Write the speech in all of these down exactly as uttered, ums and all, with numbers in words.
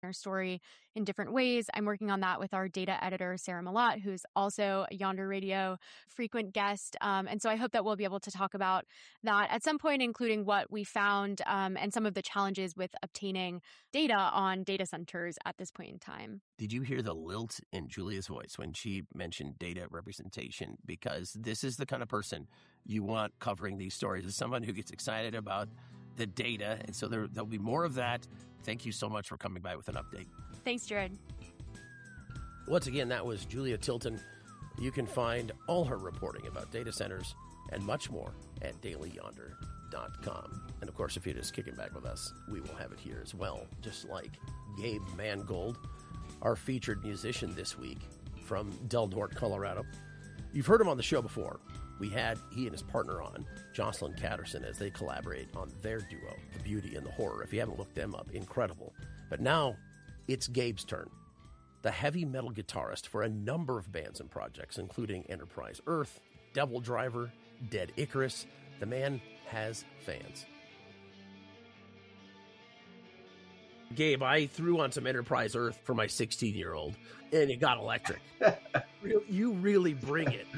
our story in different ways. I'm working on that with our data editor, Sarah Malott, who's also a Yonder Radio frequent guest. Um, and so I hope that we'll be able to talk about that at some point, including what we found um, and some of the challenges with obtaining data on data centers at this point in time. Did you hear the lilt in Julia's voice when she mentioned data representation? Because this is the kind of person you want covering these stories, is someone who gets excited about the data. And so there, there'll be more of that. Thank you so much for coming by with an update. Thanks, Jared. Once again, that was Julia Tilton. You can find all her reporting about data centers and much more at daily yonder dot com. And of course, if you're just kicking back with us, we will have it here as well, just like Gabe Mangold, our featured musician this week from Del Norte, Colorado. You've heard him on the show before. We had he and his partner on, Jocelyn Catterson, as they collaborate on their duo, The Beauty and the Horror. If you haven't looked them up, incredible. But now it's Gabe's turn. The heavy metal guitarist for a number of bands and projects, including Enterprise Earth, Devil Driver, Dead Icarus. The man has fans. Gabe, I threw on some Enterprise Earth for my sixteen-year-old, and it got electric. You really bring it.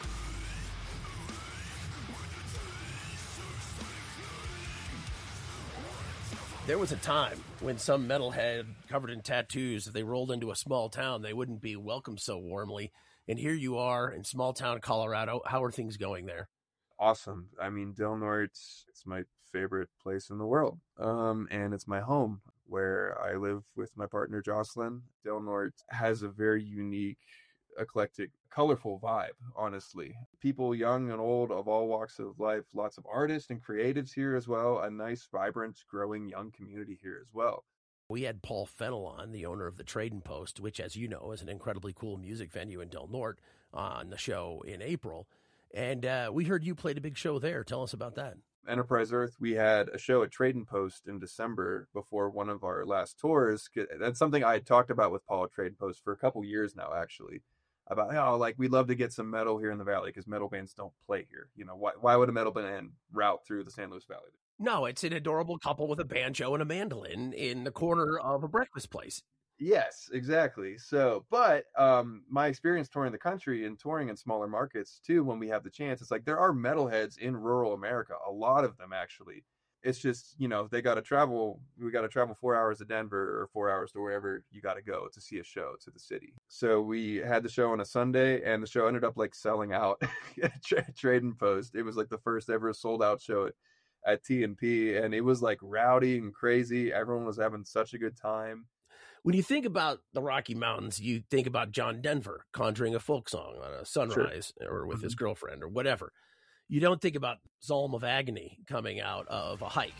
There was a time when some metalhead covered in tattoos, if they rolled into a small town, they wouldn't be welcomed so warmly. And here you are in small town Colorado. How are things going there? Awesome. I mean, Del Norte, it's my favorite place in the world. Um, and it's my home where I live with my partner, Jocelyn. Del Norte has a very unique, eclectic, colorful vibe, honestly. People young and old of all walks of life, lots of artists and creatives here as well. A nice, vibrant, growing young community here as well. We had Paul Fennell on, the owner of the Trading Post, which, as you know, is an incredibly cool music venue in Del Norte, on the show in April. And uh, we heard you played a big show there. Tell us about that. Enterprise Earth, we had a show at Trading Post in December before one of our last tours. That's something I had talked about with Paul at Trading Post for a couple years now, actually. About, oh, like, we'd love to get some metal here in the Valley because metal bands don't play here. You know, why why would a metal band route through the San Luis Valley? No, it's an adorable couple with a banjo and a mandolin in the corner of a breakfast place. Yes, exactly. So, but um, my experience touring the country and touring in smaller markets too, when we have the chance, it's like there are metalheads in rural America, a lot of them actually. It's just, you know, they got to travel. We got to travel four hours to Denver or four hours to wherever you got to go to see a show to the city. So we had the show on a Sunday, and the show ended up like selling out at Tra- Trading Post. It was like the first ever sold out show at, at T and P, and it was like rowdy and crazy. Everyone was having such a good time. When you think about the Rocky Mountains, you think about John Denver conjuring a folk song on a sunrise, sure, or with mm-hmm. his girlfriend or whatever. You don't think about Psalm of Agony coming out of a hike.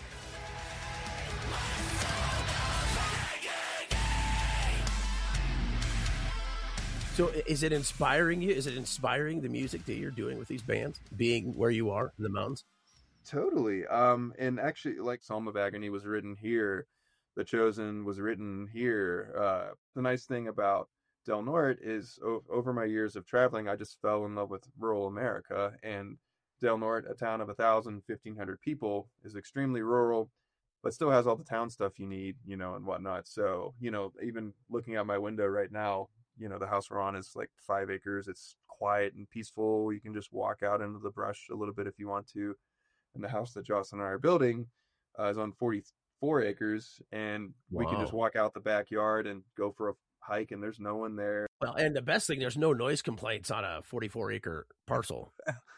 So is it inspiring you? Is it inspiring the music that you're doing with these bands, being where you are in the mountains? Totally. Um, and actually, like, Psalm of Agony was written here. The Chosen was written here. Uh, the nice thing about Del Norte is o- over my years of traveling, I just fell in love with rural America. And Del Norte, a town of one thousand, fifteen hundred people, is extremely rural, but still has all the town stuff you need, you know, and whatnot. So, you know, even looking out my window right now, you know, the house we're on is like five acres. It's quiet and peaceful. You can just walk out into the brush a little bit if you want to. And the house that Jocelyn and I are building uh, is on forty-four acres, and wow. we can just walk out the backyard and go for a hike, and there's no one there. Well, and the best thing, there's no noise complaints on a forty-four acre parcel.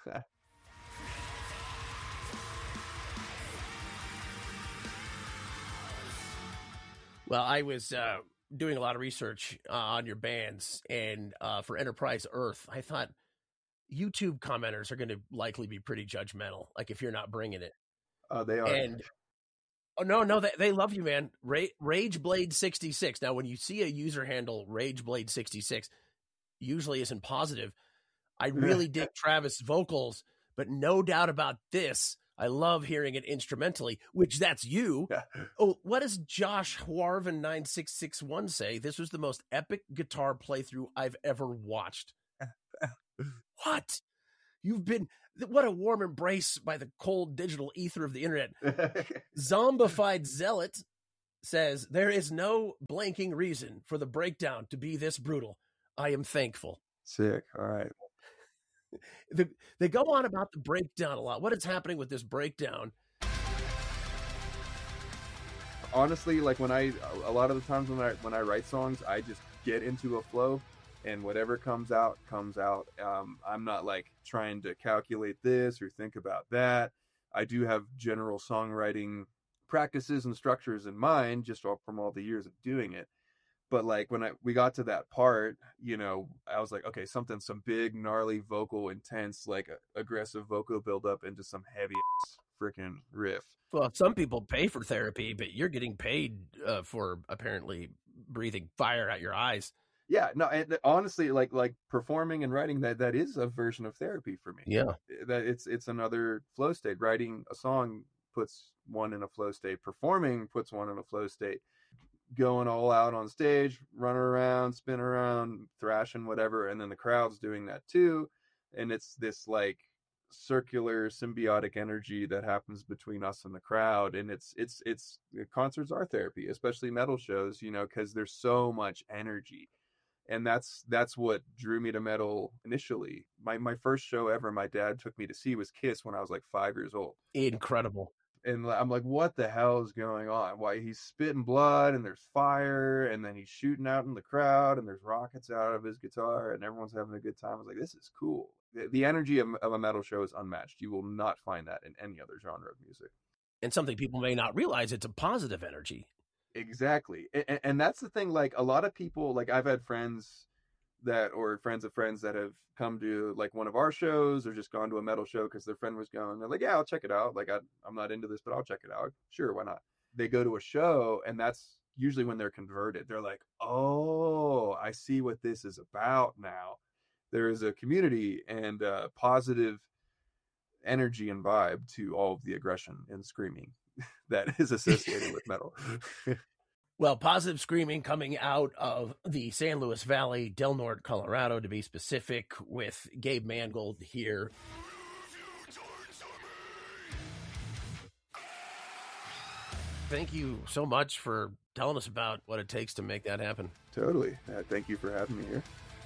Well, I was uh, doing a lot of research uh, on your bands, and uh, for Enterprise Earth, I thought YouTube commenters are going to likely be pretty judgmental, like if you're not bringing it. Oh, uh, they are. And oh no, no, they they love you, man. Ra- Rageblade sixty-six. Now, when you see a user handle Rageblade sixty-six, usually isn't positive. I really dig Travis' vocals, but no doubt about this. I love hearing it instrumentally, which that's you. Yeah. Oh, what does Josh Harvin nine six six one say? This was the most epic guitar playthrough I've ever watched. What? You've been, what a warm embrace by the cold digital ether of the internet. Zombified Zealot says, there is no blanking reason for the breakdown to be this brutal. I am thankful. Sick. All right. The, they go on about the breakdown a lot. What is happening with this breakdown? Honestly, like when I, a lot of the times when I, when I write songs, I just get into a flow and whatever comes out, comes out. Um, I'm not like trying to calculate this or think about that. I do have general songwriting practices and structures in mind just all from all the years of doing it. But like when I we got to that part, you know, I was like, okay, something, some big, gnarly, vocal, intense, like a, aggressive vocal buildup into some heavy ass freaking riff. Well, some people pay for therapy, but you're getting paid uh, for apparently breathing fire out your eyes. Yeah, no, and honestly, like like performing and writing, that that is a version of therapy for me. Yeah, that it's it's another flow state. Writing a song puts one in a flow state. Performing puts one in a flow state. Going all out on stage, running around, spinning around, thrashing, whatever, and then the crowd's doing that too, and it's this like circular symbiotic energy that happens between us and the crowd, and it's it's it's concerts are therapy, especially metal shows, you know, because there's so much energy. And that's that's what drew me to metal initially. My my first show ever my dad took me to see was Kiss when I was like five years old. Incredible. And I'm like, what the hell is going on? Why he's spitting blood and there's fire and then he's shooting out in the crowd and there's rockets out of his guitar and everyone's having a good time. I was like, this is cool. The, the energy of, of a metal show is unmatched. You will not find that in any other genre of music. And something people may not realize, it's a positive energy. Exactly. And, and that's the thing. Like a lot of people, like I've had friends that, or friends of friends that have come to like one of our shows or just gone to a metal show because their friend was going. They're like, yeah, I'll check it out. Like I, I'm not into this, but I'll check it out. Sure, why not? They go to a show and that's usually when they're converted. They're like, oh, I see what this is about now. There is a community and a positive energy and vibe to all of the aggression and screaming that is associated with metal. Well, positive screaming coming out of the San Luis Valley, Del Norte, Colorado, to be specific, with Gabe Mangold here. Thank you so much for telling us about what it takes to make that happen. Totally. Uh, thank you for having me here.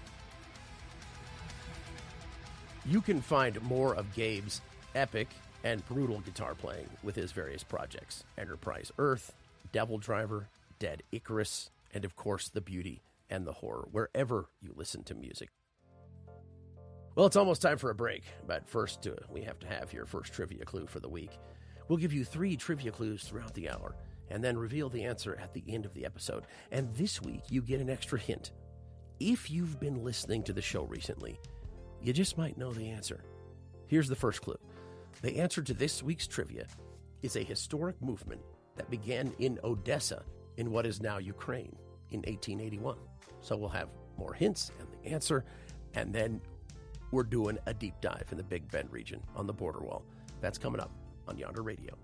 You can find more of Gabe's epic and brutal guitar playing with his various projects: Enterprise Earth, Devil Driver, Dead Icarus, and of course The Beauty and the Horror, wherever you listen to music. Well, it's almost time for a break, but first uh, we have to have your first trivia clue for the week. We'll give you three trivia clues throughout the hour and then reveal the answer at the end of the episode. And this week you get an extra hint. If you've been listening to the show recently, you just might know the answer. Here's the first clue. The answer to this week's trivia is a historic movement that began in Odessa in what is now Ukraine in eighteen eighty-one. So we'll have more hints and the answer, and then we're doing a deep dive in the Big Bend region on the border wall. That's coming up on Yonder Radio.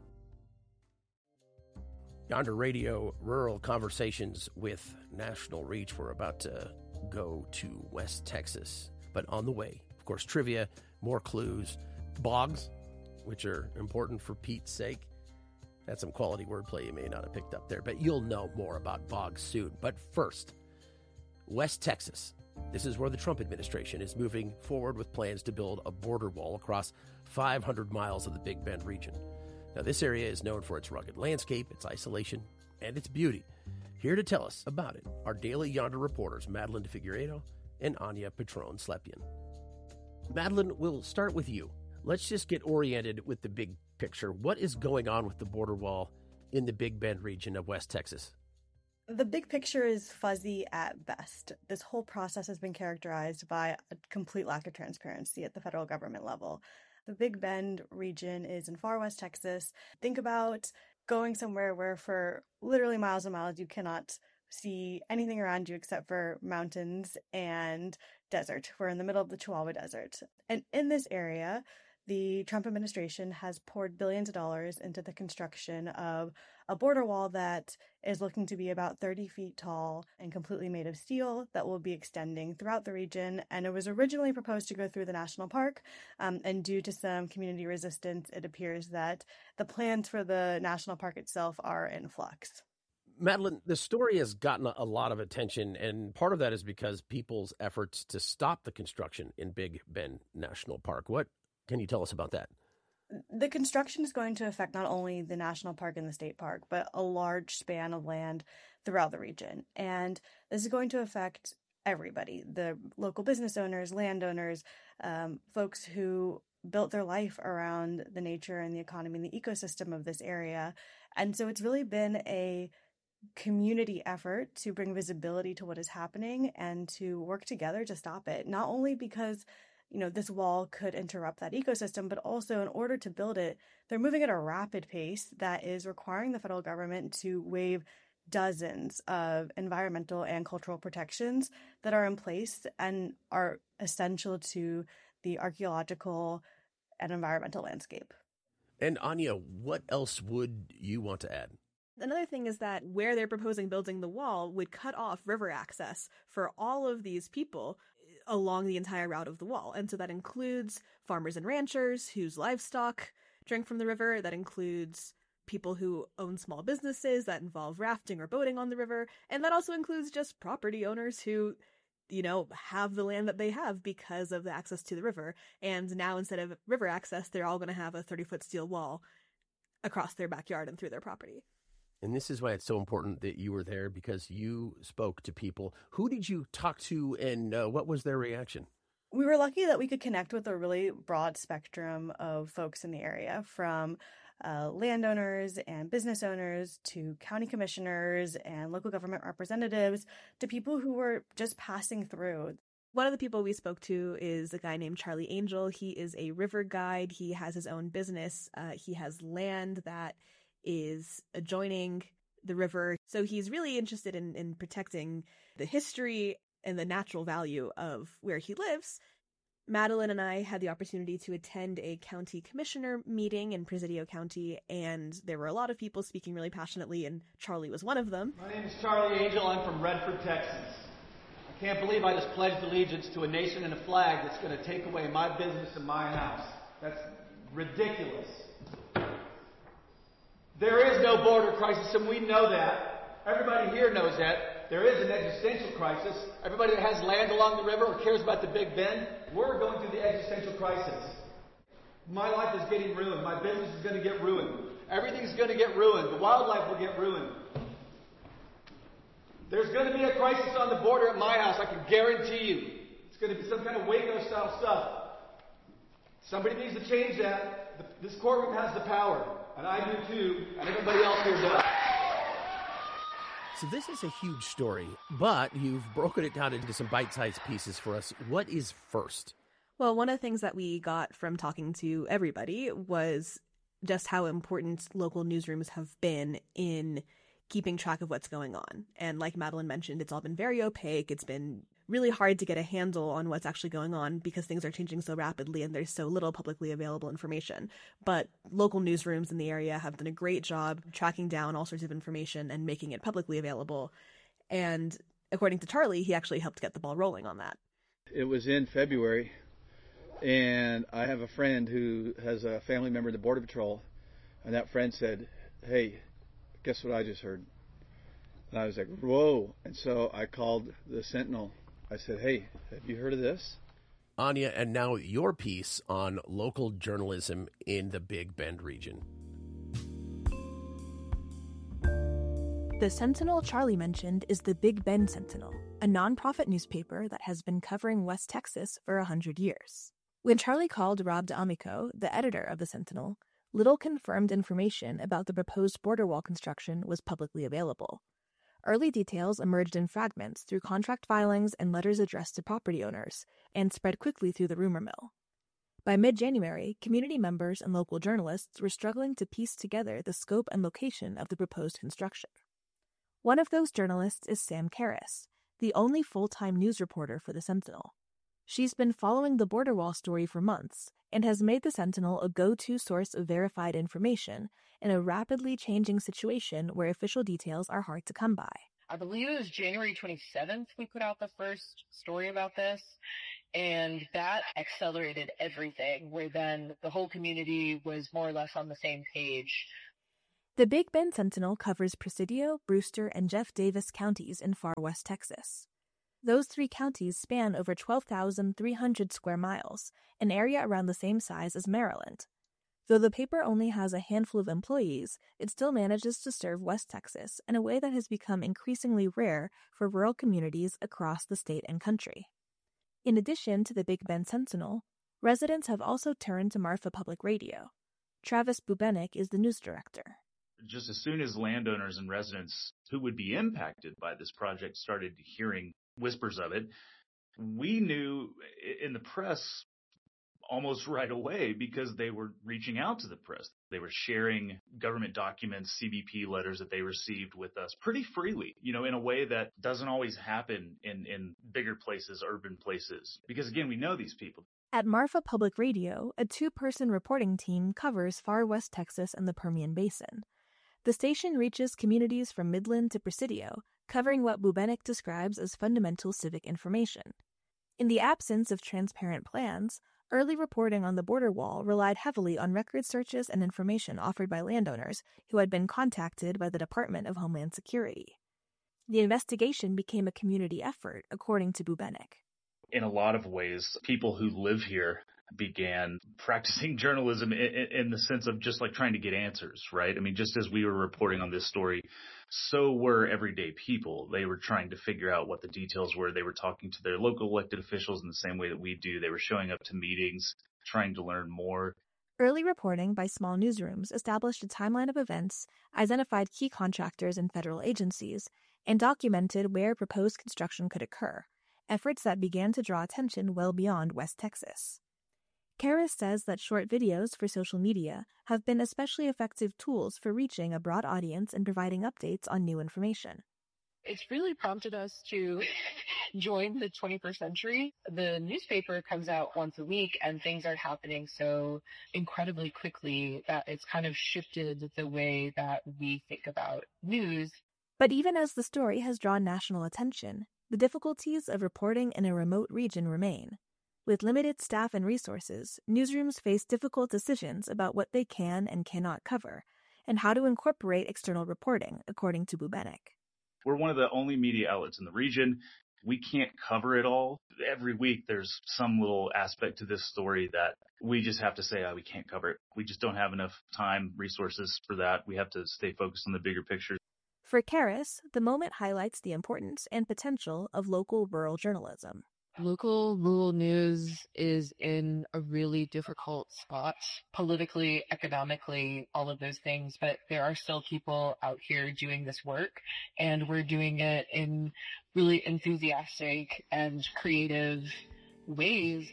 Yonder Radio, rural conversations with national reach. We're about to go to West Texas, but on the way, of course, trivia, more clues, bogs, which are important for Pete's sake. That's some quality wordplay you may not have picked up there, but you'll know more about bogs soon. But first, West Texas. This is where the Trump administration is moving forward with plans to build a border wall across five hundred miles of the Big Bend region. Now, this area is known for its rugged landscape, its isolation, and its beauty. Here to tell us about it are Daily Yonder reporters Madeline DeFigueiredo and Anya Patron-Slepian. Madeline, we'll start with you. Let's just get oriented with the big picture. What is going on with the border wall in the Big Bend region of West Texas? The big picture is fuzzy at best. This whole process has been characterized by a complete lack of transparency at the federal government level. The Big Bend region is in far west Texas. Think about going somewhere where for literally miles and miles you cannot see anything around you except for mountains and desert. We're in the middle of the Chihuahua Desert. And in this area, the Trump administration has poured billions of dollars into the construction of a border wall that is looking to be about thirty feet tall and completely made of steel that will be extending throughout the region. And it was originally proposed to go through the national park. Um, and due to some community resistance, it appears that the plans for the national park itself are in flux. Madeline, the story has gotten a lot of attention, and part of that is because people's efforts to stop the construction in Big Bend National Park. What can you tell us about that? The construction is going to affect not only the national park and the state park, but a large span of land throughout the region. And this is going to affect everybody, the local business owners, landowners, um, folks who built their life around the nature and the economy and the ecosystem of this area. And so it's really been a community effort to bring visibility to what is happening and to work together to stop it, not only because you know, this wall could interrupt that ecosystem, but also in order to build it, they're moving at a rapid pace that is requiring the federal government to waive dozens of environmental and cultural protections that are in place and are essential to the archaeological and environmental landscape. And Anya, what else would you want to add? Another thing is that where they're proposing building the wall would cut off river access for all of these people along the entire route of the wall. And so that includes farmers and ranchers whose livestock drink from the river. That includes people who own small businesses that involve rafting or boating on the river. And that also includes just property owners who, you know, have the land that they have because of the access to the river. And now instead of river access, they're all going to have a thirty-foot steel wall across their backyard and through their property. And this is why it's so important that you were there, because you spoke to people. Who did you talk to, and uh, what was their reaction? We were lucky that we could connect with a really broad spectrum of folks in the area, from uh, landowners and business owners to county commissioners and local government representatives to people who were just passing through. One of the people we spoke to is a guy named Charlie Angel. He is a river guide. He has his own business. Uh, he has land that is adjoining the river. So he's really interested in, in protecting the history and the natural value of where he lives. Madeline and I had the opportunity to attend a county commissioner meeting in Presidio County, and there were a lot of people speaking really passionately, and Charlie was one of them. My name is Charlie Angel. I'm from Redford, Texas. I can't believe I just pledged allegiance to a nation and a flag that's going to take away my business and my house. That's ridiculous. There is no border crisis, and we know that. Everybody here knows that. There is an existential crisis. Everybody that has land along the river or cares about the Big Bend, we're going through the existential crisis. My life is getting ruined. My business is going to get ruined. Everything's going to get ruined. The wildlife will get ruined. There's going to be a crisis on the border at my house, I can guarantee you. It's going to be some kind of Waco-style stuff. Somebody needs to change that. This courtroom has the power. And I do too, and everybody else here does. So this is a huge story, but you've broken it down into some bite-sized pieces for us. What is first? Well, one of the things that we got from talking to everybody was just how important local newsrooms have been in keeping track of what's going on. And like Madeline mentioned, it's all been very opaque. It's been really hard to get a handle on what's actually going on because things are changing so rapidly and there's so little publicly available information. But local newsrooms in the area have done a great job tracking down all sorts of information and making it publicly available. And according to Charlie, he actually helped get the ball rolling on that. It was in February, and I have a friend who has a family member in the Border Patrol, and that friend said, "Hey, guess what I just heard?" And I was like, whoa. And so I called the Sentinel. I said, "Hey, have you heard of this?" Anya, and now your piece on local journalism in the Big Bend region. The Sentinel Charlie mentioned is the Big Bend Sentinel, a nonprofit newspaper that has been covering West Texas for a hundred years. When Charlie called Rob D'Amico, the editor of the Sentinel, little confirmed information about the proposed border wall construction was publicly available. Early details emerged in fragments through contract filings and letters addressed to property owners, and spread quickly through the rumor mill. By mid-January, community members and local journalists were struggling to piece together the scope and location of the proposed construction. One of those journalists is Sam Karras, the only full-time news reporter for the Sentinel. She's been following the border wall story for months and has made the Sentinel a go-to source of verified information in a rapidly changing situation where official details are hard to come by. I believe it was January twenty-seventh we put out the first story about this, and that accelerated everything, where then the whole community was more or less on the same page. The Big Bend Sentinel covers Presidio, Brewster, and Jeff Davis counties in far west Texas. Those three counties span over twelve thousand three hundred square miles, an area around the same size as Maryland. Though the paper only has a handful of employees, it still manages to serve West Texas in a way that has become increasingly rare for rural communities across the state and country. In addition to the Big Bend Sentinel, residents have also turned to Marfa Public Radio. Travis Bubenik is the news director. Just as soon as landowners and residents who would be impacted by this project started hearing whispers of it, we knew in the press almost right away because they were reaching out to the press. They were sharing government documents, C B P letters that they received with us pretty freely, you know, in a way that doesn't always happen in, in bigger places, urban places. Because again, we know these people. At Marfa Public Radio, a two-person reporting team covers far west Texas and the Permian Basin. The station reaches communities from Midland to Presidio, covering what Bubenik describes as fundamental civic information. In the absence of transparent plans, early reporting on the border wall relied heavily on record searches and information offered by landowners who had been contacted by the Department of Homeland Security. The investigation became a community effort, according to Bubenik. In a lot of ways, people who live here began practicing journalism in, in the sense of just like trying to get answers, right? I mean, just as we were reporting on this story, so were everyday people. They were trying to figure out what the details were. They were talking to their local elected officials in the same way that we do. They were showing up to meetings, trying to learn more. Early reporting by small newsrooms established a timeline of events, identified key contractors and federal agencies, and documented where proposed construction could occur, efforts that began to draw attention well beyond West Texas. Karras says that short videos for social media have been especially effective tools for reaching a broad audience and providing updates on new information. It's really prompted us to join the twenty-first century. The newspaper comes out once a week and things are happening so incredibly quickly that it's kind of shifted the way that we think about news. But even as the story has drawn national attention, the difficulties of reporting in a remote region remain. With limited staff and resources, newsrooms face difficult decisions about what they can and cannot cover, and how to incorporate external reporting, according to Bubenik. We're one of the only media outlets in the region. We can't cover it all. Every week there's some little aspect to this story that we just have to say, oh, we can't cover it. We just don't have enough time, resources for that. We have to stay focused on the bigger picture. For Karras, the moment highlights the importance and potential of local rural journalism. Local rural news is in a really difficult spot, politically, economically, all of those things, but there are still people out here doing this work, and we're doing it in really enthusiastic and creative ways.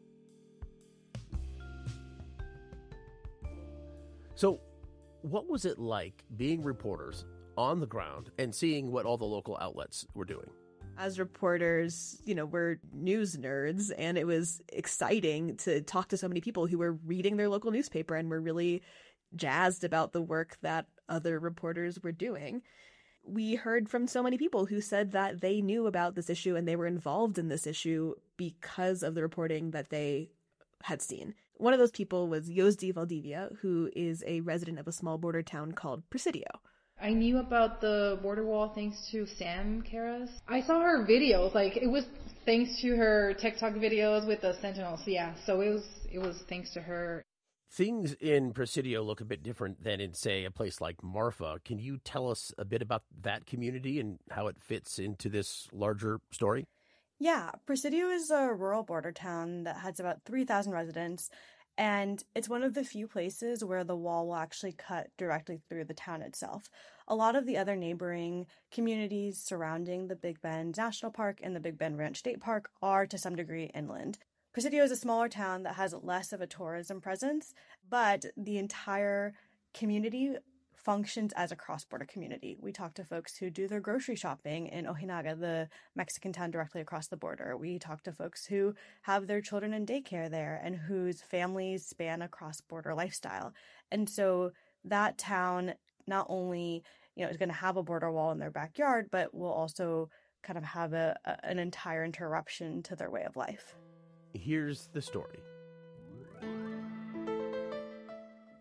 So, what was it like being reporters on the ground and seeing what all the local outlets were doing? As reporters, you know, we're news nerds, and it was exciting to talk to so many people who were reading their local newspaper and were really jazzed about the work that other reporters were doing. We heard from so many people who said that they knew about this issue and they were involved in this issue because of the reporting that they had seen. One of those people was Yosdi Valdivia, who is a resident of a small border town called Presidio. I knew about the border wall thanks to Sam Karras. I saw her videos, like it was thanks to her TikTok videos with the Sentinels. Yeah, so it was it was thanks to her. Things in Presidio look a bit different than in, say, a place like Marfa. Can you tell us a bit about that community and how it fits into this larger story? Yeah, Presidio is a rural border town that has about three thousand residents. And it's one of the few places where the wall will actually cut directly through the town itself. A lot of the other neighboring communities surrounding the Big Bend National Park and the Big Bend Ranch State Park are to some degree inland. Presidio is a smaller town that has less of a tourism presence, but the entire community functions as a cross-border community. We talk to folks who do their grocery shopping in Ojinaga, the Mexican town directly across the border. We talk to folks who have their children in daycare there and whose families span a cross-border lifestyle. And so that town not only, you know, is going to have a border wall in their backyard, but will also kind of have a, a an entire interruption to their way of life. Here's the story.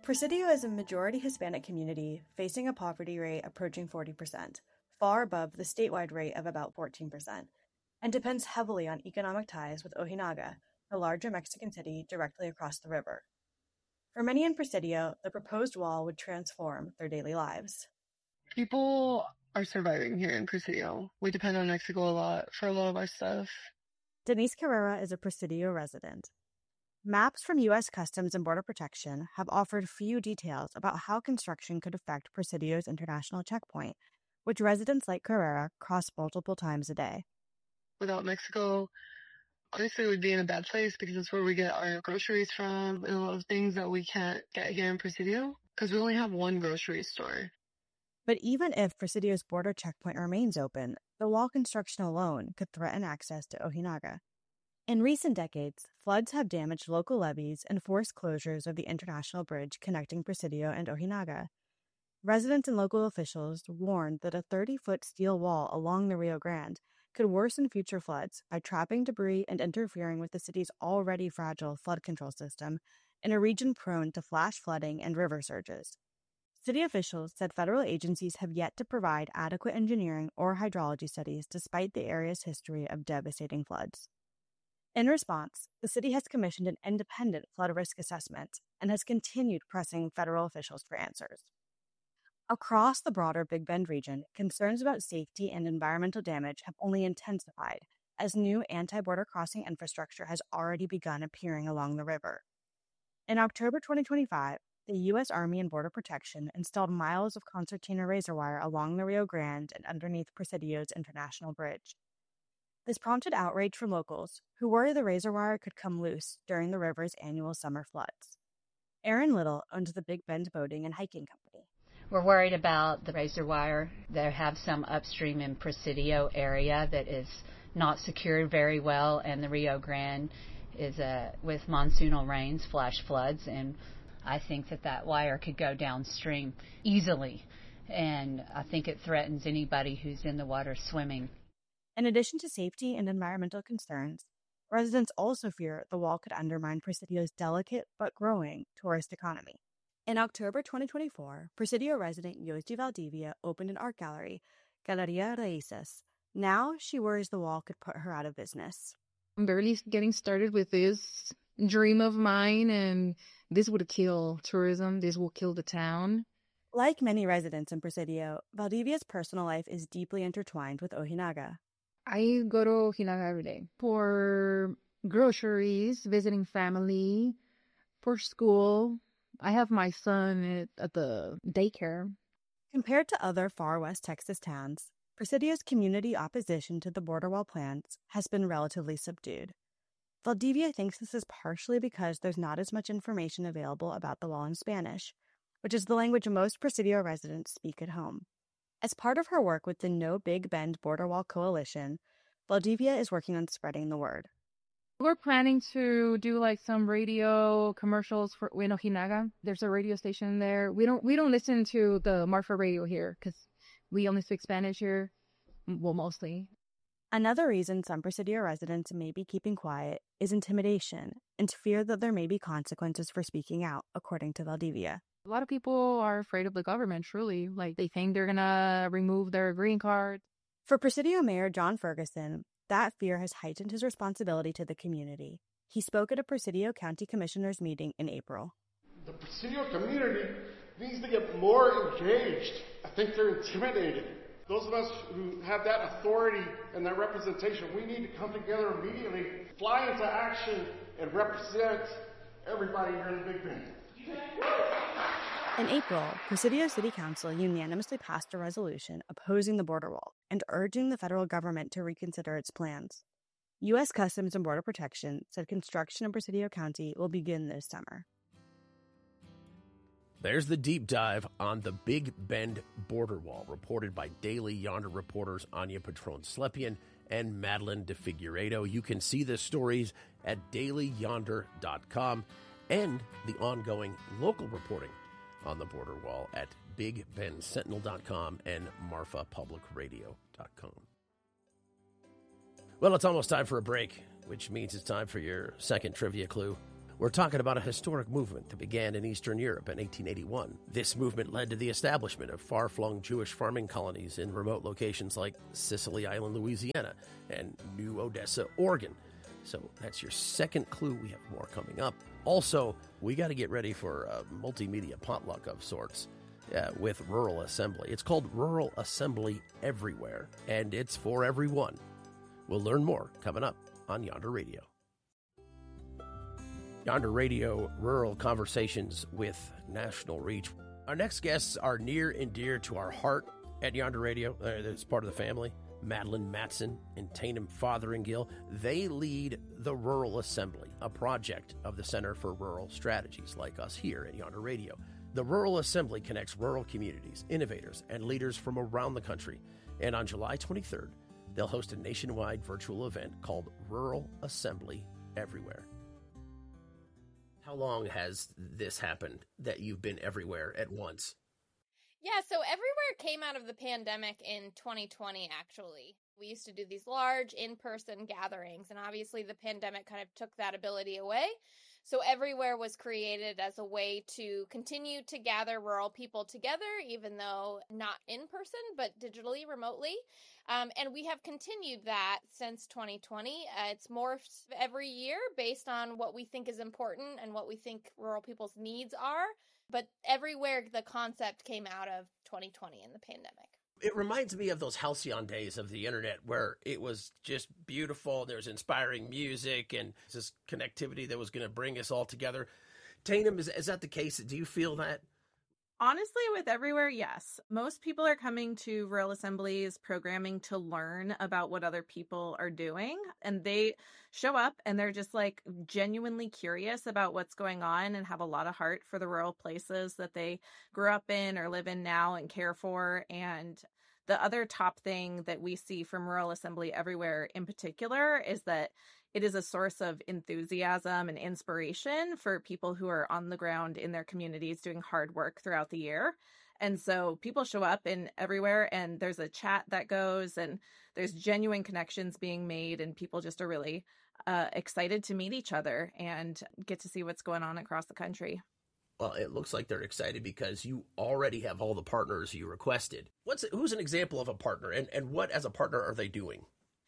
Presidio is a majority Hispanic community facing a poverty rate approaching forty percent, far above the statewide rate of about fourteen percent, and depends heavily on economic ties with Ojinaga, the larger Mexican city directly across the river. For many in Presidio, the proposed wall would transform their daily lives. People are surviving here in Presidio. We depend on Mexico a lot for a lot of our stuff. Denise Carrera is a Presidio resident. Maps from U S Customs and Border Protection have offered few details about how construction could affect Presidio's international checkpoint, which residents like Carrera cross multiple times a day. Without Mexico, honestly, we'd be in a bad place because it's where we get our groceries from and a lot of things that we can't get here in Presidio because we only have one grocery store. But even if Presidio's border checkpoint remains open, the wall construction alone could threaten access to Ojinaga. In recent decades, floods have damaged local levees and forced closures of the international bridge connecting Presidio and Ojinaga. Residents and local officials warned that a thirty-foot steel wall along the Rio Grande could worsen future floods by trapping debris and interfering with the city's already fragile flood control system in a region prone to flash flooding and river surges. City officials said federal agencies have yet to provide adequate engineering or hydrology studies despite the area's history of devastating floods. In response, the city has commissioned an independent flood risk assessment and has continued pressing federal officials for answers. Across the broader Big Bend region, concerns about safety and environmental damage have only intensified as new anti-border crossing infrastructure has already begun appearing along the river. In October twenty twenty-five, the U S Army and Border Protection installed miles of concertina razor wire along the Rio Grande and underneath Presidio's International Bridge. This prompted outrage from locals, who worry the razor wire could come loose during the river's annual summer floods. Erin Little owns the Big Bend Boating and Hiking Company. We're worried about the razor wire. They have some upstream in Presidio area that is not secured very well, and the Rio Grande is uh, with monsoonal rains, flash floods, and I think that that wire could go downstream easily, and I think it threatens anybody who's in the water swimming. In addition to safety and environmental concerns, residents also fear the wall could undermine Presidio's delicate but growing tourist economy. In October twenty twenty-four, Presidio resident Yosi Valdivia opened an art gallery, Galeria Raíces. Now she worries the wall could put her out of business. I'm barely getting started with this dream of mine, and this would kill tourism. This will kill the town. Like many residents in Presidio, Valdivia's personal life is deeply intertwined with Ojinaga. I go to Ojinaga every day for groceries, visiting family, for school. I have my son at, at the daycare. Compared to other far west Texas towns, Presidio's community opposition to the border wall plans has been relatively subdued. Valdivia thinks this is partially because there's not as much information available about the wall in Spanish, which is the language most Presidio residents speak at home. As part of her work with the No Big Bend Border Wall Coalition, Valdivia is working on spreading the word. We're planning to do like some radio commercials for in Ojinaga. There's a radio station there. We don't we don't listen to the Marfa radio here because we only speak Spanish here, well, mostly. Another reason some Presidio residents may be keeping quiet is intimidation and fear that there may be consequences for speaking out, according to Valdivia. A lot of people are afraid of the government, truly. Like, they think they're going to remove their green card. For Presidio Mayor John Ferguson, that fear has heightened his responsibility to the community. He spoke at a Presidio County Commissioners meeting in April. The Presidio community needs to get more engaged. I think they're intimidated. Those of us who have that authority and that representation, we need to come together immediately, fly into action, and represent everybody here in the Big Bend. In April, Presidio City Council unanimously passed a resolution opposing the border wall and urging the federal government to reconsider its plans. U S Customs and Border Protection said construction in Presidio County will begin this summer. There's the deep dive on the Big Bend border wall, reported by Daily Yonder reporters Anya Patron-Slepian and Madeline DeFigueiredo. You can see the stories at daily yonder dot com and the ongoing local reporting on the border wall at big bend sentinel dot com and marfa public radio dot com. Well, it's almost time for a break, which means it's time for your second trivia clue. We're talking about a historic movement that began in Eastern Europe in eighteen eighty-one. This movement led to the establishment of far-flung Jewish farming colonies in remote locations like Sicily Island, Louisiana, and New Odessa, Oregon. So that's your second clue. We have more coming up. Also, we got to get ready for a multimedia potluck of sorts uh, with Rural Assembly. It's called Rural Assembly Everywhere, and it's for everyone. We'll learn more coming up on Yonder Radio. Yonder Radio, Rural Conversations with National Reach. Our next guests are near and dear to our heart at Yonder Radio. Uh, it's part of the family. Madeline Matson and Tatum Fotheringill. They lead the Rural Assembly, a project of the Center for Rural Strategies, like us here at Yonder Radio. The Rural Assembly connects rural communities, innovators, and leaders from around the country. And on July twenty-third, they'll host a nationwide virtual event called Rural Assembly Everywhere. How long has this happened that you've been everywhere at once? Yeah, so Everywhere came out of the pandemic in twenty twenty, actually. We used to do these large in-person gatherings, and obviously the pandemic kind of took that ability away. So Everywhere was created as a way to continue to gather rural people together, even though not in person, but digitally, remotely. Um, and we have continued that since twenty twenty. Uh, it's morphed every year based on what we think is important and what we think rural people's needs are. But Everywhere, the concept came out of twenty twenty in the pandemic. It reminds me of those halcyon days of the internet where it was just beautiful. There's inspiring music and this connectivity that was going to bring us all together. Tatum, is, is that the case? Do you feel that? Honestly, with Everywhere, yes. Most people are coming to Rural Assembly's programming to learn about what other people are doing. And they show up and they're just like genuinely curious about what's going on and have a lot of heart for the rural places that they grew up in or live in now and care for. And the other top thing that we see from Rural Assembly Everywhere in particular is that it is a source of enthusiasm and inspiration for people who are on the ground in their communities doing hard work throughout the year. And so people show up in Everywhere and there's a chat that goes and there's genuine connections being made and people just are really uh, excited to meet each other and get to see what's going on across the country. Well, it looks like they're excited because you already have all the partners you requested. What's who's an example of a partner and, and what as a partner are they doing?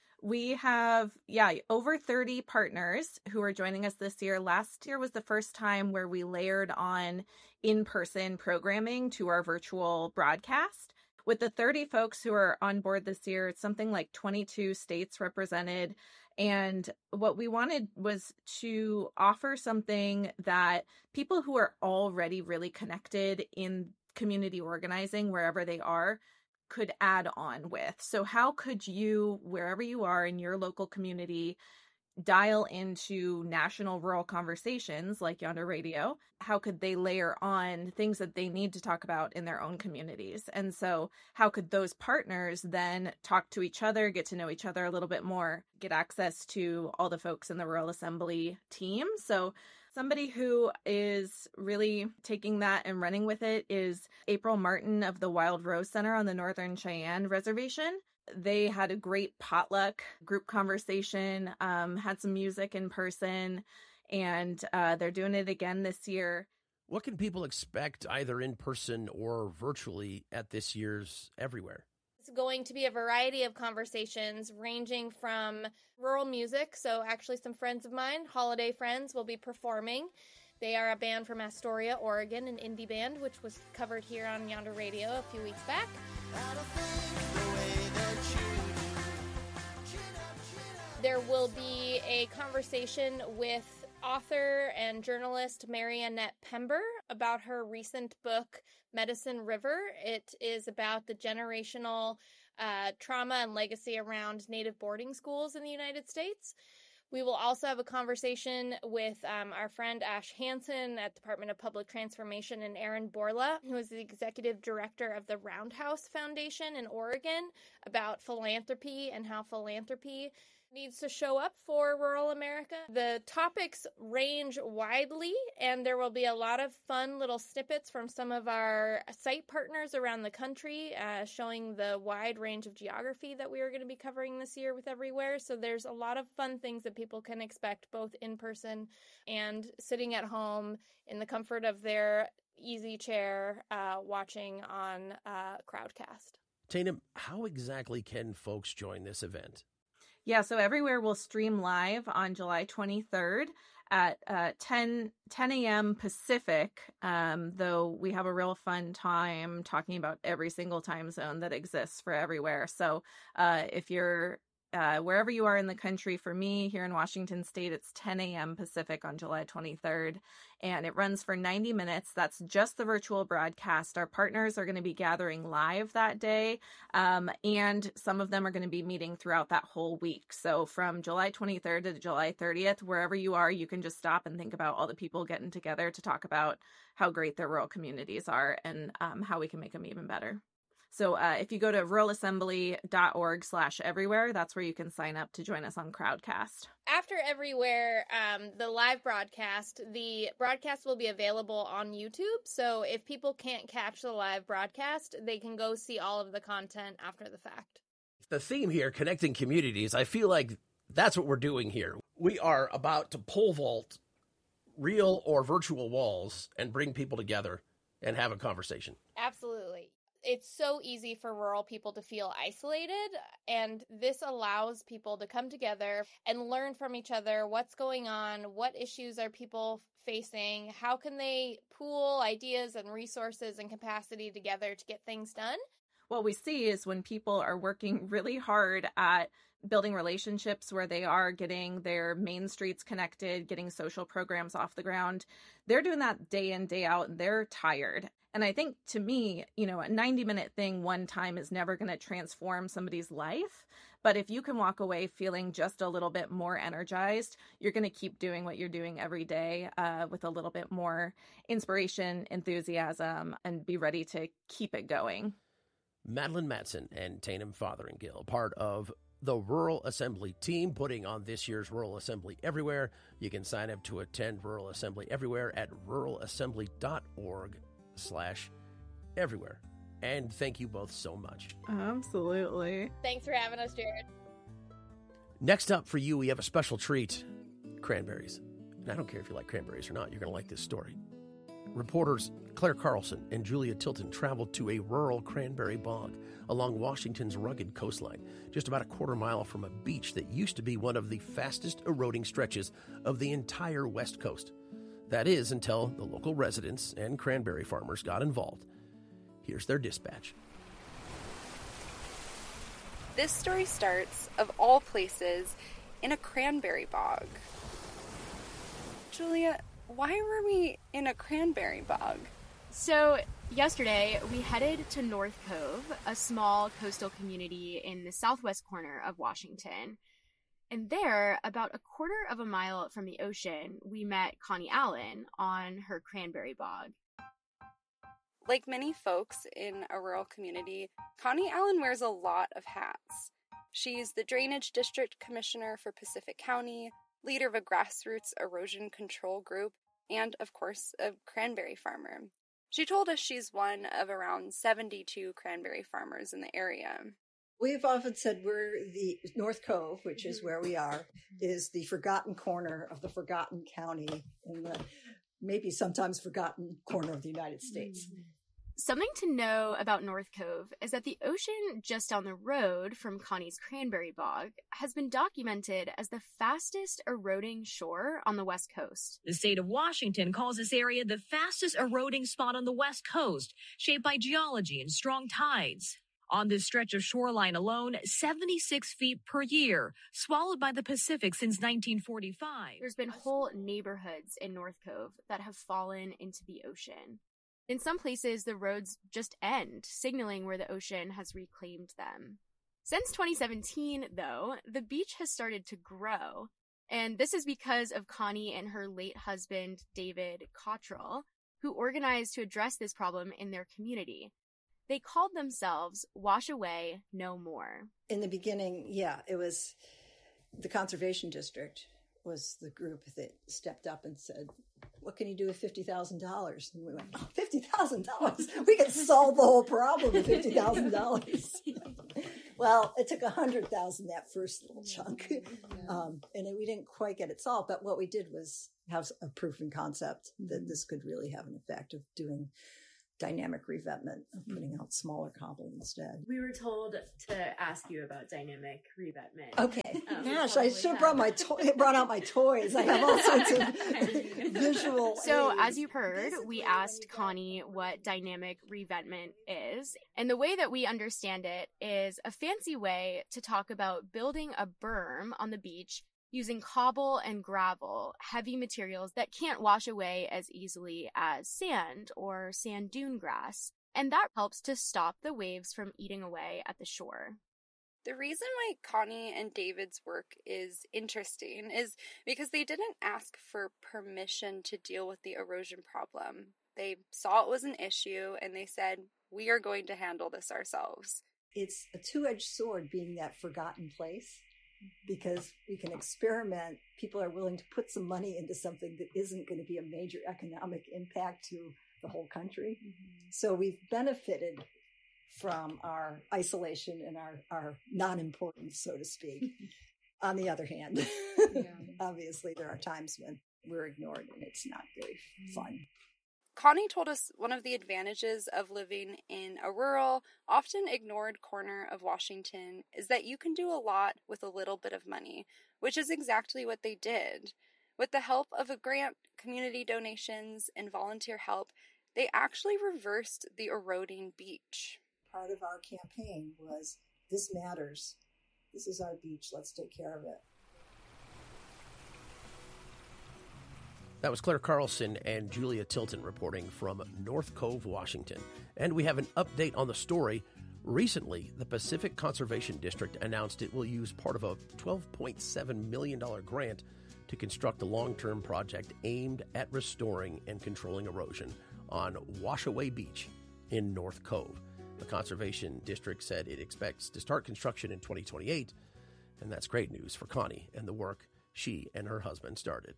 We have, yeah, over thirty partners who are joining us this year. Last year was the first time where we layered on in-person programming to our virtual broadcast. With the thirty folks who are on board this year, it's something like twenty-two states represented. And what we wanted was to offer something that people who are already really connected in community organizing, wherever they are, could add on with. So how could you, wherever you are in your local community, dial into national rural conversations like Yonder Radio? How could they layer on things that they need to talk about in their own communities? And so how could those partners then talk to each other, get to know each other a little bit more, get access to all the folks in the Rural Assembly team? So somebody who is really taking that and running with it is April Martin of the Wild Rose Center on the Northern Cheyenne Reservation. They had a great potluck group conversation, um, had some music in person, and uh, they're doing it again this year. What can people expect either in person or virtually at this year's Everywhere? It's going to be a variety of conversations ranging from rural music. So actually some friends of mine, Holiday Friends, will be performing. They are a band from Astoria, Oregon, an indie band, which was covered here on Yonder Radio a few weeks back. There will be a conversation with author and journalist Mary Annette Pember about her recent book, Medicine River. It is about the generational uh, trauma and legacy around Native boarding schools in the United States. We will also have a conversation with um, our friend Ash Hansen at Department of Public Transformation and Aaron Borla, who is the executive director of the Roundhouse Foundation in Oregon, about philanthropy and how philanthropy needs to show up for rural America. The topics range widely, and there will be a lot of fun little snippets from some of our site partners around the country, uh, showing the wide range of geography that we are going to be covering this year with Everywhere. So there's a lot of fun things that people can expect, both in person and sitting at home in the comfort of their easy chair, uh, watching on uh, Crowdcast. Tatum, how exactly can folks join this event? Yeah, so Everywhere will stream live on July twenty-third at uh, ten a.m. Pacific, um, though we have a real fun time talking about every single time zone that exists for Everywhere. So uh, if you're uh, wherever you are in the country, for me here in Washington State, it's ten a.m. Pacific on July twenty-third, and it runs for ninety minutes. That's just the virtual broadcast. Our partners are going to be gathering live that day, um, and some of them are going to be meeting throughout that whole week. So from July twenty-third to July thirtieth, wherever you are, you can just stop and think about all the people getting together to talk about how great their rural communities are and um, how we can make them even better. So uh, if you go to ruralassembly.org slash everywhere, that's where you can sign up to join us on Crowdcast. After Everywhere, um, the live broadcast, the broadcast will be available on YouTube. So if people can't catch the live broadcast, they can go see all of the content after the fact. The theme here, connecting communities, I feel like that's what we're doing here. We are about to pole vault real or virtual walls and bring people together and have a conversation. Absolutely. It's so easy for rural people to feel isolated, and this allows people to come together and learn from each other what's going on, what issues are people facing, how can they pool ideas and resources and capacity together to get things done. What we see is when people are working really hard at building relationships where they are getting their main streets connected, getting social programs off the ground, they're doing that day in, day out, and they're tired. And I think, to me, you know, a ninety minute thing one time is never going to transform somebody's life. But if you can walk away feeling just a little bit more energized, you're going to keep doing what you're doing every day uh, with a little bit more inspiration, enthusiasm, and be ready to keep it going. Madeline Matson and Tatum Fotheringill, part of the Rural Assembly team putting on this year's Rural Assembly Everywhere. You can sign up to attend Rural Assembly Everywhere at ruralassembly.org slash everywhere. And thank you both so much. Absolutely. Thanks for having us, Jared. Next up for you, we have a special treat, cranberries. And I don't care if you like cranberries or not, you're going to like this story. Reporters Claire Carlson and Julia Tilton traveled to a rural cranberry bog along Washington's rugged coastline, just about a quarter mile from a beach that used to be one of the fastest eroding stretches of the entire West Coast. That is, until the local residents and cranberry farmers got involved. Here's their dispatch. This story starts, of all places, in a cranberry bog. Julia, why were we in a cranberry bog? So, yesterday we headed to North Cove, a small coastal community in the southwest corner of Washington. And there, about a quarter of a mile from the ocean, we met Connie Allen on her cranberry bog. Like many folks in a rural community, Connie Allen wears a lot of hats. She's the Drainage District Commissioner for Pacific County, leader of a grassroots erosion control group, and, of course, a cranberry farmer. She told us she's one of around seventy-two cranberry farmers in the area. We've often said we're the North Cove, which is where we are, is the forgotten corner of the forgotten county in the maybe sometimes forgotten corner of the United States. Something to know about North Cove is that the ocean just down the road from Connie's cranberry bog has been documented as the fastest eroding shore on the West Coast. The state of Washington calls this area the fastest eroding spot on the West Coast, shaped by geology and strong tides. On this stretch of shoreline alone, seventy-six feet per year, swallowed by the Pacific since nineteen forty-five. There's been whole neighborhoods in North Cove that have fallen into the ocean. In some places, the roads just end, signaling where the ocean has reclaimed them. Since twenty seventeen, though, the beach has started to grow. And this is because of Connie and her late husband, David Cottrell, who organized to address this problem in their community. They called themselves Wash Away No More. In the beginning, yeah, it was The Conservation District was the group that stepped up and said, what can you do with fifty thousand dollars? And we went, oh, fifty thousand dollars? We could solve the whole problem with fifty thousand dollars. Well, it took one hundred thousand dollars that first little chunk, um, and we didn't quite get it solved. But what we did was have a proof and concept that this could really have an effect of doing dynamic revetment, of putting out smaller cobble instead. We were told to ask you about dynamic revetment. Okay. Um, Gosh, I should have brought my to- brought out my toys. I have all sorts of visual So, aids. as you heard, we asked Connie what dynamic revetment is. And the way that we understand it is a fancy way to talk about building a berm on the beach using cobble and gravel, heavy materials that can't wash away as easily as sand or sand dune grass. And that helps to stop the waves from eating away at the shore. The reason why Connie and David's work is interesting is because they didn't ask for permission to deal with the erosion problem. They saw it was an issue and they said, we are going to handle this ourselves. It's a two-edged sword being that forgotten place, because we can experiment. People are willing to put some money into something that isn't going to be a major economic impact to the whole country. Mm-hmm. So we've benefited from our isolation and our, our non-importance, so to speak. On the other hand, yeah. Obviously there are times when we're ignored and it's not very fun. Connie told us one of the advantages of living in a rural, often ignored corner of Washington is that you can do a lot with a little bit of money, which is exactly what they did. With the help of a grant, community donations, and volunteer help, they actually reversed the eroding beach. Part of our campaign was, this matters. This is our beach. Let's take care of it. That was Claire Carlson and Julia Tilton reporting from North Cove, Washington. And we have an update on the story. Recently, the Pacific Conservation District announced it will use part of a twelve point seven million dollars grant to construct a long-term project aimed at restoring and controlling erosion on Washaway Beach in North Cove. The Conservation District said it expects to start construction in twenty twenty-eight, and that's great news for Connie and the work she and her husband started.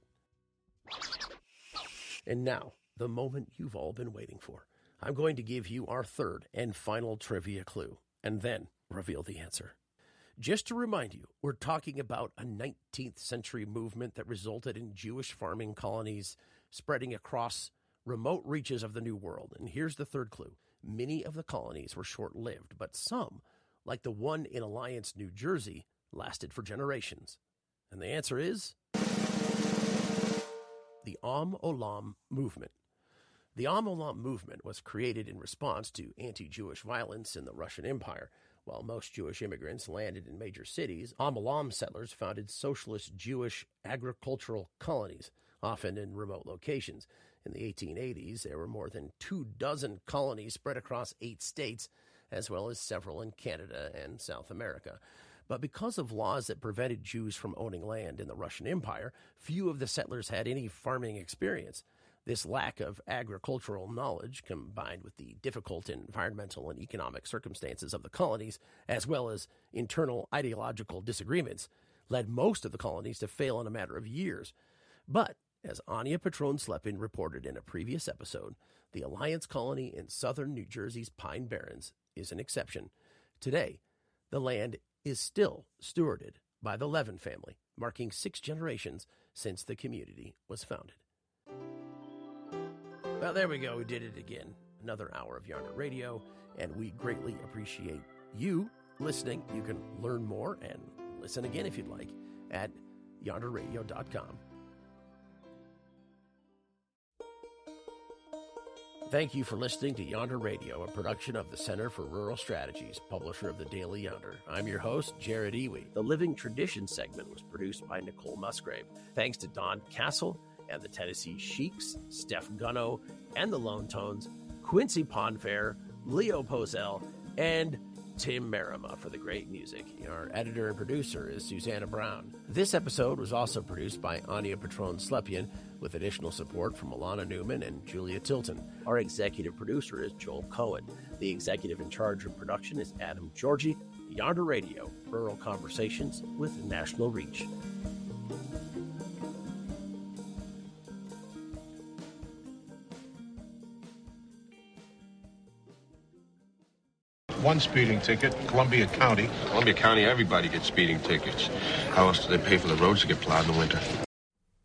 And now, the moment you've all been waiting for. I'm going to give you our third and final trivia clue, and then reveal the answer. Just to remind you, we're talking about a nineteenth century movement that resulted in Jewish farming colonies spreading across remote reaches of the New World. And here's the third clue. Many of the colonies were short-lived, but some, like the one in Alliance, New Jersey, lasted for generations. And the answer is the Am Olam movement. The Am Olam movement was created in response to anti-Jewish violence in the Russian Empire. While most Jewish immigrants landed in major cities, Am Olam settlers founded socialist Jewish agricultural colonies, often in remote locations. In the eighteen eighties, there were more than two dozen colonies spread across eight states, as well as several in Canada and South America. But because of laws that prevented Jews from owning land in the Russian Empire, few of the settlers had any farming experience. This lack of agricultural knowledge, combined with the difficult environmental and economic circumstances of the colonies, as well as internal ideological disagreements, led most of the colonies to fail in a matter of years. But, as Anya Patron-Slepin reported in a previous episode, the Alliance colony in southern New Jersey's Pine Barrens is an exception. Today, the land is still stewarded by the Levin family, marking six generations since the community was founded. Well, there we go. We did it again. Another hour of Yonder Radio, and we greatly appreciate you listening. You can learn more and listen again if you'd like at yonder radio dot com. Thank you for listening to Yonder Radio, a production of the Center for Rural Strategies, publisher of the Daily Yonder. I'm your host, Jared Iwi. The Living Tradition segment was produced by Nicole Musgrave. Thanks to Don Castle and the Tennessee Sheiks, Steph Gunno and the Lone Tones, Quincy Ponfair, Leo Posel, and Tim Merima for the great music. Our editor and producer is Susanna Brown. This episode was also produced by Anya Patron-Slepin, with additional support from Alana Newman and Julia Tilton. Our executive producer is Joel Cohen. The executive in charge of production is Adam Georgie. Yonder Radio, rural conversations with national reach. One speeding ticket, Columbia County. Columbia County, everybody gets speeding tickets. How else do they pay for the roads to get plowed in the winter?